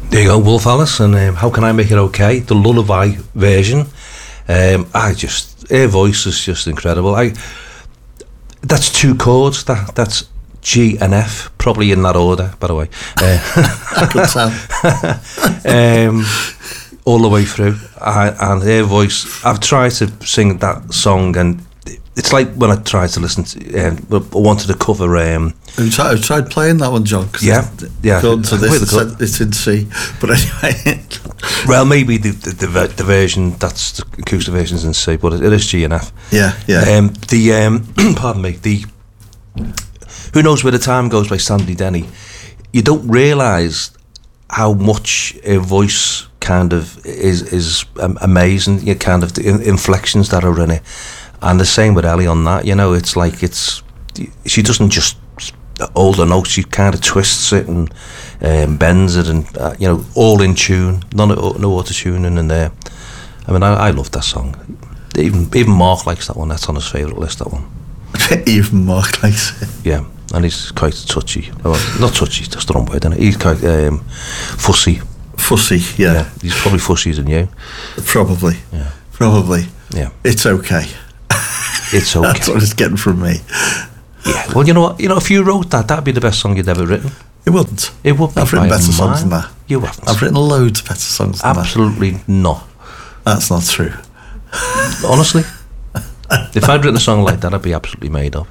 There you go, Wolf Alice, and How Can I Make It Okay? The lullaby version. Her voice is just incredible. That's 2 chords. That's G and F, probably in that order, by the way. I could tell. All the way through, and her voice. I've tried to sing that song, and it's like when I tried to listen to. I wanted to cover. Have you tried playing that one, John? Yeah. According to this, it's in C. But anyway. Well, maybe the version, that's the acoustic version's in C, but it is G and F. Yeah. Pardon me. Who Knows Where the Time Goes by Sandy Denny. You don't realise how much her voice kind of is amazing. You kind of the inflections that are in it, and the same with Ellie on that. It's like she doesn't just hold a note. She kind of twists it and bends it, and all in tune. No auto tuning in there. I mean, I love that song. Even Mark likes that one. That's on his favourite list. That one. Even Mark likes it. Yeah, and he's quite touchy. Well, not touchy. That's the wrong word, isn't it? He's quite fussy. Fussy, yeah. He's probably fussier than you. Probably. Yeah. Probably. Yeah. It's okay. It's okay. That's what it's getting from me. Yeah. Well, you know what? If you wrote that'd be the best song you'd ever written. It wouldn't. It would be. I've written better songs than that. You haven't. I've written loads of better songs than Absolutely not. That's not true. Honestly. If I'd written a song like that, I'd be absolutely made up.